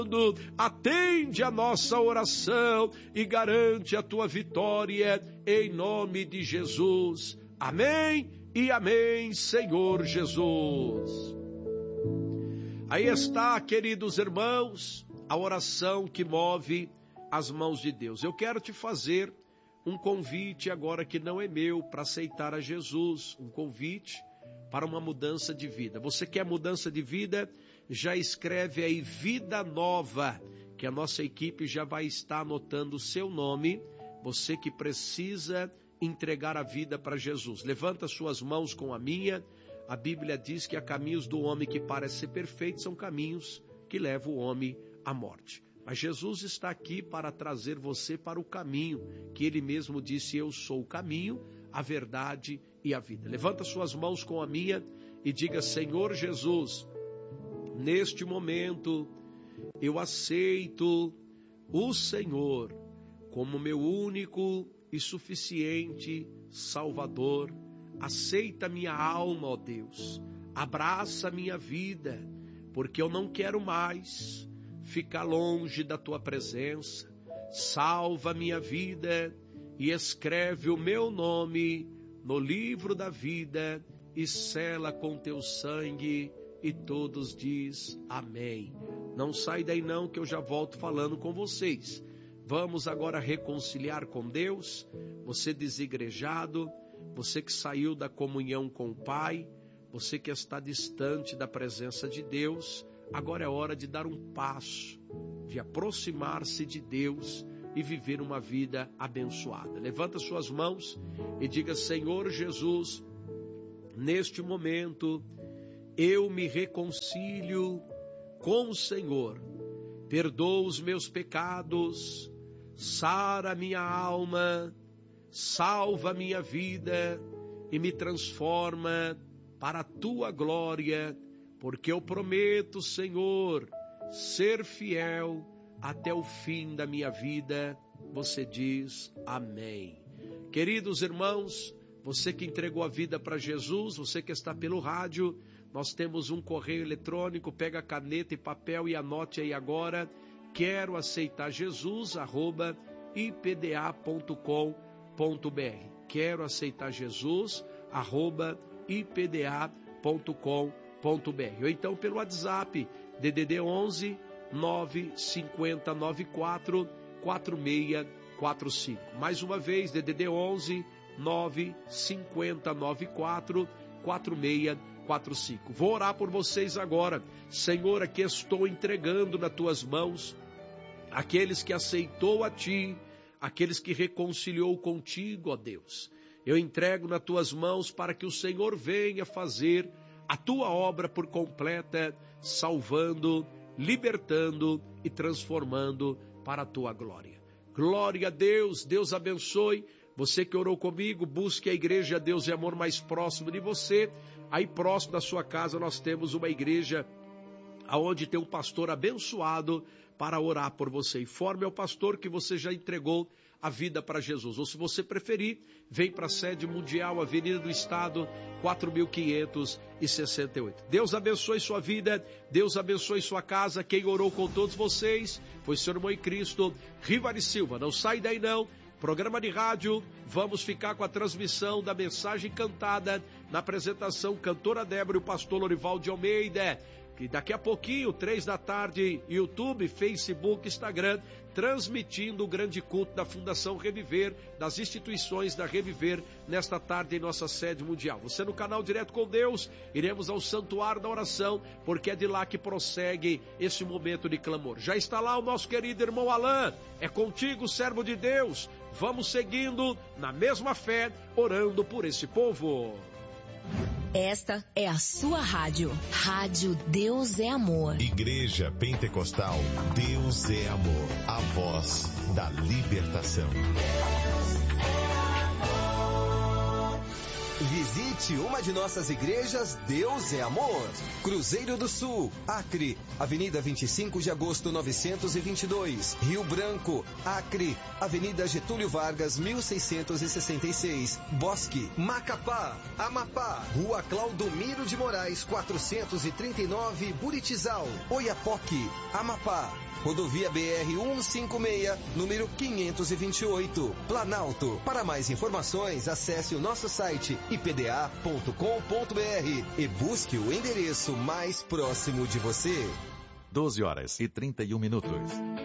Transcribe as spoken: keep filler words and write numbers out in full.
atende a nossa oração e garante a tua vitória em nome de Jesus. Amém e amém, Senhor Jesus. Aí está, queridos irmãos, a oração que move as mãos de Deus. Eu quero te fazer um convite agora que não é meu para aceitar a Jesus, um convite para uma mudança de vida. Você quer mudança de vida? Já escreve aí Vida Nova, que a nossa equipe já vai estar anotando o seu nome. Você que precisa entregar a vida para Jesus. Levanta suas mãos com a minha. A Bíblia diz que há caminhos do homem que parecem ser perfeitos, são caminhos que levam o homem à morte. Mas Jesus está aqui para trazer você para o caminho, que Ele mesmo disse, eu sou o caminho, a verdade e a vida. Levanta suas mãos com a minha e diga, Senhor Jesus, neste momento eu aceito o Senhor como meu único e suficiente Salvador. Aceita minha alma, ó Deus, abraça minha vida, porque eu não quero mais ficar longe da tua presença. Salva minha vida e escreve o meu nome no livro da vida e sela com teu sangue. E todos diz amém. Não sai daí não, que eu já volto falando com vocês. Vamos agora reconciliar com Deus. Você desigrejado, você que saiu da comunhão com o Pai, você que está distante da presença de Deus, agora é hora de dar um passo, de aproximar-se de Deus e viver uma vida abençoada. Levanta suas mãos e diga, Senhor Jesus, neste momento eu me reconcilio com o Senhor, perdoa os meus pecados, sara minha alma, salva minha vida e me transforma para a tua glória, porque eu prometo, Senhor, ser fiel até o fim da minha vida. Você diz amém. Queridos irmãos, você que entregou a vida para Jesus, você que está pelo rádio, nós temos um correio eletrônico, pega caneta e papel e anote aí agora, quero aceitar Jesus, arroba i p d a ponto com ponto b r. Quero aceitar Jesus, arroba i p d a ponto com ponto b r. Ou então pelo WhatsApp, D D D onze, nove cinco zero nove quatro, quatro seis quatro cinco. Mais uma vez, D D D onze, nove cinco zero nove quatro, quatro seis quatro cinco. Vou orar por vocês agora. Senhor, aqui estou entregando nas tuas mãos aqueles que aceitou a ti, aqueles que reconciliou contigo, ó Deus. Eu entrego nas tuas mãos para que o Senhor venha fazer a tua obra por completa, salvando, libertando e transformando para a tua glória. Glória a Deus, Deus abençoe. Você que orou comigo, busque a igreja Deus e Amor mais próximo de você. Aí próximo da sua casa nós temos uma igreja aonde tem um pastor abençoado para orar por você. Informe ao pastor que você já entregou a vida para Jesus. Ou se você preferir, vem para a sede mundial, Avenida do Estado, quatro mil quinhentos e sessenta e oito. Deus abençoe sua vida, Deus abençoe sua casa. Quem orou com todos vocês foi seu irmão em Cristo, Rivari Silva. Não sai daí não. Programa de rádio, vamos ficar com a transmissão da mensagem cantada na apresentação Cantora Débora e o pastor Lorival de Almeida. E daqui a pouquinho, três da tarde, YouTube, Facebook, Instagram, transmitindo o grande culto da Fundação Reviver, das instituições da Reviver, nesta tarde em nossa sede mundial. Você no canal Direto com Deus, iremos ao Santuário da Oração, porque é de lá que prossegue esse momento de clamor. Já está lá o nosso querido irmão Alain, é contigo, servo de Deus. Vamos seguindo na mesma fé, orando por esse povo. Esta é a sua rádio. Rádio Deus é Amor. Igreja Pentecostal Deus é Amor. A voz da libertação. Visite uma de nossas igrejas, Deus é Amor. Cruzeiro do Sul, Acre, Avenida vinte e cinco de agosto novecentos e vinte e dois. Rio Branco, Acre, Avenida Getúlio Vargas mil seiscentos e sessenta e seis. Bosque, Macapá, Amapá, Rua Claudomiro de Moraes quatrocentos e trinta e nove, Buritizal, Oiapoque, Amapá. Rodovia B R cento e cinquenta e seis, número quinhentos e vinte e oito, Planalto. Para mais informações, acesse o nosso site i p d a ponto com ponto b r e busque o endereço mais próximo de você. doze horas e trinta e um minutos.